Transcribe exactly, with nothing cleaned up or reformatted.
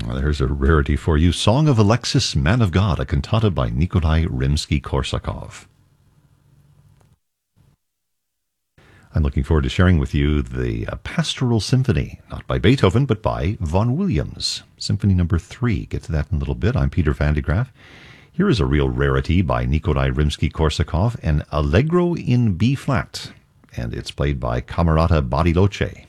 Well, there's a rarity for you. Song of Alexis, Man of God, a cantata by Nikolai Rimsky-Korsakov. I'm looking forward to sharing with you the uh, Pastoral Symphony, not by Beethoven, but by Vaughan Williams. Symphony number three. Get to that in a little bit. I'm Peter Van de Graaf. Here is a real rarity by Nikolai Rimsky-Korsakov, an Allegro in B-flat, and it's played by Camerata Bariloche.